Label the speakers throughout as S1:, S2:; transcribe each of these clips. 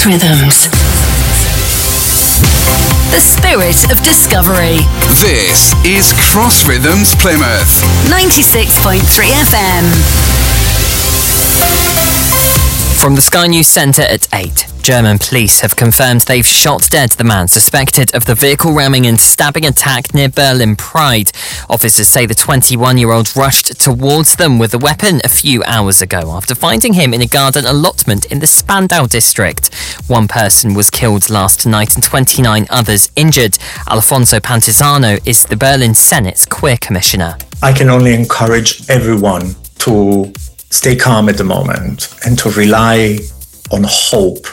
S1: Cross Rhythms. The spirit of discovery.
S2: This is Cross Rhythms Plymouth.
S1: 96.3 FM.
S3: From the Sky News Centre at 8. German police have confirmed they've shot dead the man suspected of the vehicle ramming and stabbing attack near Berlin Pride. Officers say the 21-year-old rushed towards them with a weapon a few hours ago after finding him in a garden allotment in the Spandau district. One person was killed last night and 29 others injured. Alfonso Pantizano is the Berlin Senate's queer commissioner.
S4: I can only encourage everyone to stay calm at the moment and to rely on hope.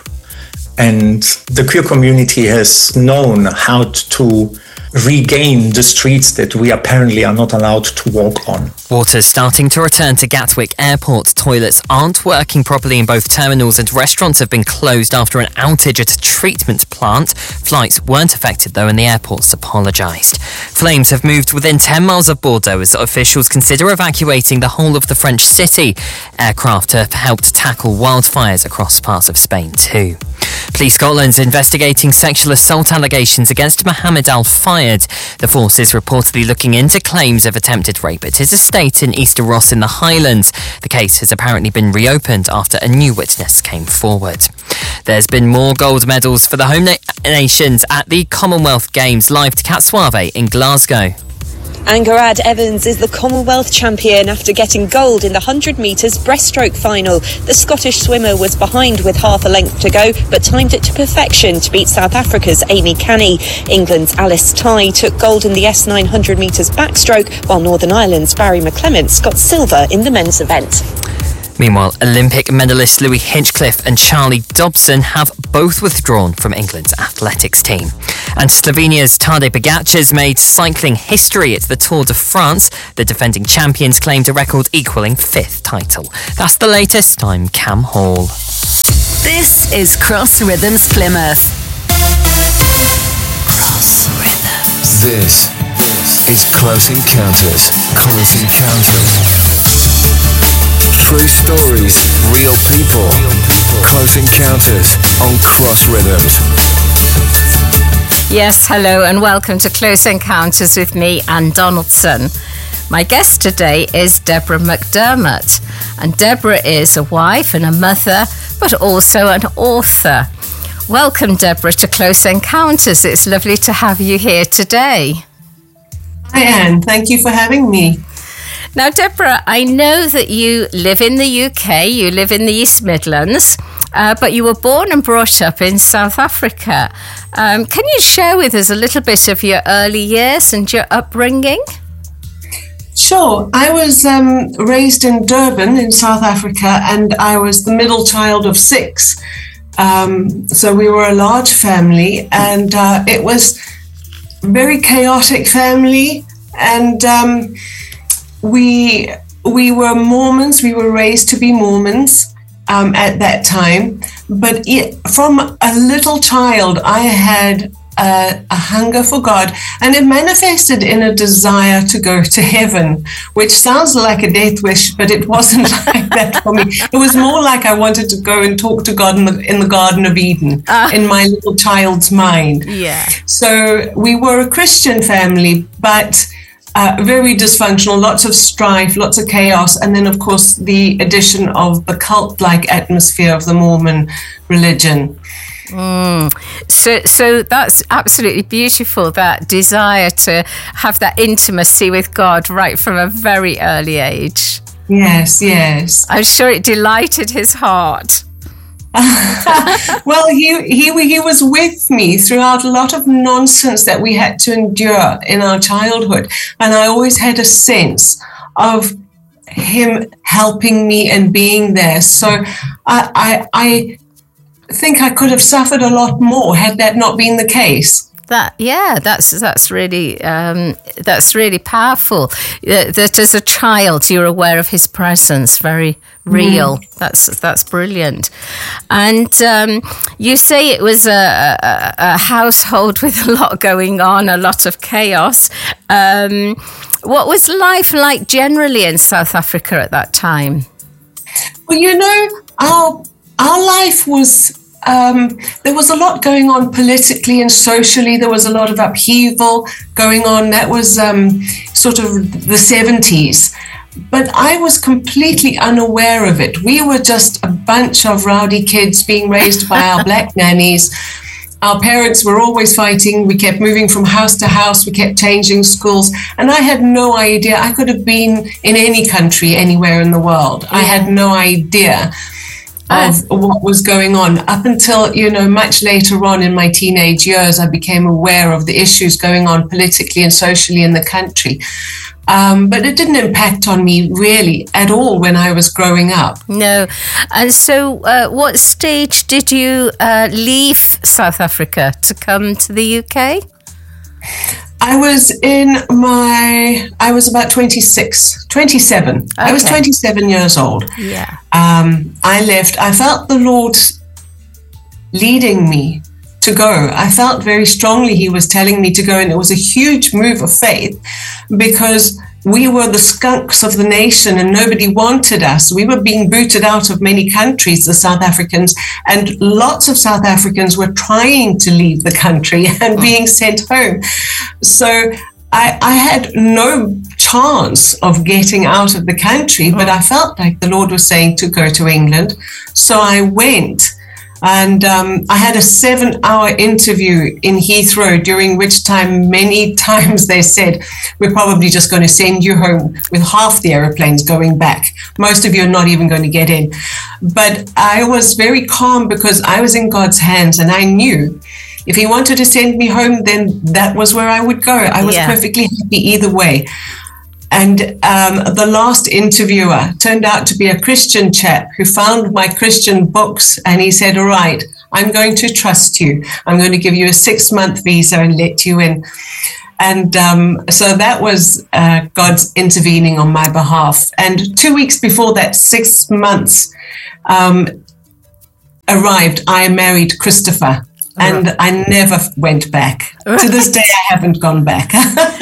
S4: And the queer community has known how to regain the streets that we apparently are not allowed to walk on.
S3: Water's starting to return to Gatwick Airport. Toilets aren't working properly in both terminals and restaurants have been closed after an outage at a treatment plant. Flights weren't affected though and the airports apologised. Flames have moved within 10 miles of Bordeaux as officials consider evacuating the whole of the French city. Aircraft have helped tackle wildfires across parts of Spain too. Police Scotland's investigating sexual assault allegations against Mohammed Al Fayed. The force is reportedly looking into claims of attempted rape at his estate in Easter Ross in the Highlands. The case has apparently been reopened after a new witness came forward. There's been more gold medals for the home nations at the Commonwealth Games. Live to Cat Suave in Glasgow.
S5: Angarad Evans is the Commonwealth champion after getting gold in the 100 metres breaststroke final. The Scottish swimmer was behind with half a length to go, but timed it to perfection to beat South Africa's Amy Canny. England's Alice Tighe took gold in the S9 100 metres backstroke, while Northern Ireland's Barry McClements got silver in the men's event.
S3: Meanwhile, Olympic medalists Louis Hinchcliffe and Charlie Dobson have both withdrawn from England's athletics team. And Slovenia's Tadej Pogačar made cycling history at the Tour de France. The defending champions claimed a record equalling 5th title. That's the latest. I'm Cam Hall.
S1: This is Cross Rhythms Plymouth. Cross Rhythms.
S6: This is Close Encounters. Close Encounters. True stories, real people. Close Encounters on Cross Rhythms.
S7: Yes, hello and welcome to Close Encounters with me, Anne Donaldson. My guest today is Deborah McDermott. And Deborah is a wife and a mother, but also an author. Welcome, Deborah, to Close Encounters. It's lovely to have you here today.
S8: Hi, Anne. Thank you for having me.
S7: Now, Deborah, I know that you live in the UK, you live in the East Midlands, but you were born and brought up in South Africa. Can you share with us a little bit of your early years and your upbringing?
S8: Sure. I was raised in Durban in South Africa, and I was the middle child of 6. So we were a large family, and it was a very chaotic family, and we were Mormons. We were raised to be Mormons at that time. But from a little child, I had a hunger for God, and it manifested in a desire to go to heaven, which sounds like a death wish, but it wasn't like that for me. It was more like I wanted to go and talk to God in the Garden of Eden, in my little child's mind.
S7: Yeah.
S8: So we were a Christian family, but very dysfunctional, lots of strife, lots of chaos, and then, of course, the addition of the cult-like atmosphere of the Mormon religion.
S7: So that's absolutely beautiful, that desire to have that intimacy with God right from a very early age.
S8: Yes.
S7: I'm sure it delighted his heart.
S8: Well, he was with me throughout a lot of nonsense that we had to endure in our childhood, and I always had a sense of him helping me and being there. So I think I could have suffered a lot more had that not been the case.
S7: That's really powerful. That as a child you're aware of his presence, very real. That's brilliant. And you say it was a household with a lot going on, a lot of chaos. What was life like generally in South Africa at that time?
S8: Well, our life was there was a lot going on politically and socially. There was a lot of upheaval going on. That was sort of the 70s. But I was completely unaware of it. We were just a bunch of rowdy kids being raised by our black nannies. Our parents were always fighting. We kept moving from house to house. We kept changing schools. And I had no idea. I could have been in any country, anywhere in the world. I had no idea of what was going on. Up until, much later on in my teenage years, I became aware of the issues going on politically and socially in the country. But it didn't impact on me really at all when I was growing up.
S7: No. And so what stage did you leave South Africa to come to the UK?
S8: I was about 27. Okay. I was 27 years old.
S7: Yeah.
S8: I left. I felt the Lord leading me to go. I felt very strongly He was telling me to go, and it was a huge move of faith because we were the skunks of the nation and nobody wanted us. We were being booted out of many countries, the South Africans, and lots of South Africans were trying to leave the country and being sent home. So I had no chance of getting out of the country, but I felt like the Lord was saying to go to England. So I went. And I had a 7-hour interview in Heathrow, during which time many times they said, we're probably just going to send you home with half the aeroplanes going back. Most of you are not even going to get in. But I was very calm because I was in God's hands, and I knew if He wanted to send me home, then that was where I would go. I was perfectly happy either way. And the last interviewer turned out to be a Christian chap who found my Christian books, and he said, all right, I'm going to trust you. I'm going to give you a 6-month visa and let you in. And so that was God's intervening on my behalf. And 2 weeks before that 6 months arrived, I married Christopher. And I never went back. To this day, I haven't gone back.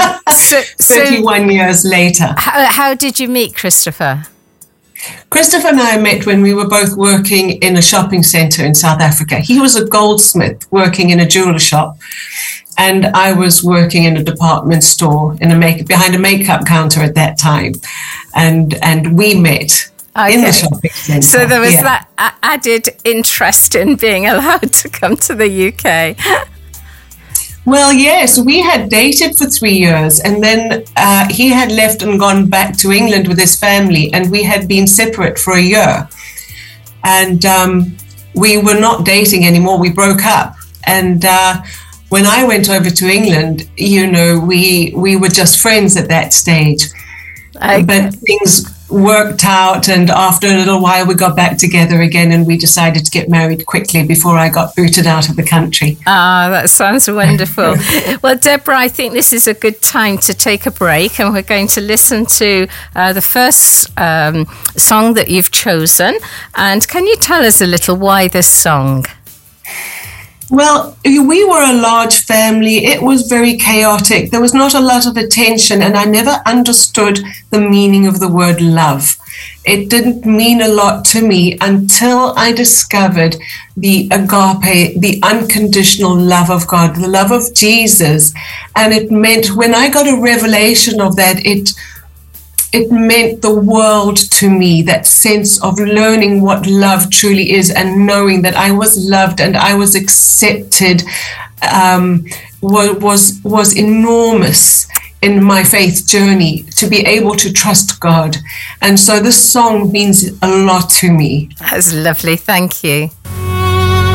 S8: 31 years later.
S7: How did you meet Christopher?
S8: Christopher and I met when we were both working in a shopping centre in South Africa. He was a goldsmith working in a jeweler shop, and I was working in a department store behind a makeup counter at that time. And we met. Okay. In the shopping centre.
S7: So there was that added interest in being allowed to come to the UK.
S8: Well, yes, we had dated for 3 years, and then he had left and gone back to England with his family, and we had been separate for a year. And we were not dating anymore. We broke up. And when I went over to England, we were just friends at that stage. But things worked out, and after a little while we got back together again, and we decided to get married quickly before I got booted out of the country.
S7: That sounds wonderful. Well, Deborah, I think this is a good time to take a break, and we're going to listen to the first song that you've chosen. And can you tell us a little why this song?
S8: Well, we were a large family. It was very chaotic. There was not a lot of attention, and I never understood the meaning of the word love. It didn't mean a lot to me until I discovered the agape, the unconditional love of God, the love of Jesus. And it meant, when I got a revelation of that, it meant the world to me, that sense of learning what love truly is and knowing that I was loved and I was accepted was enormous in my faith journey, to be able to trust God. And so this song means a lot to me.
S7: That's lovely. Thank you.